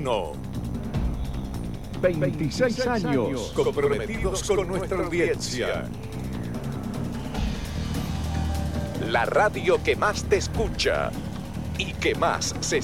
1. 26 años. Comprometidos con nuestra audiencia. La radio que más te escucha y que más se